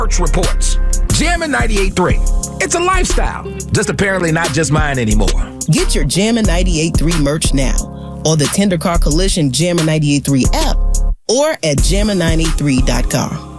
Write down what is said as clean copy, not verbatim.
Search reports. Jammin' 98.3. It's a lifestyle. Just apparently not just mine anymore. Get your Jammin' 98.3 merch now on the Tender Car Collision Jammin' 98.3 app or at jammin983.com.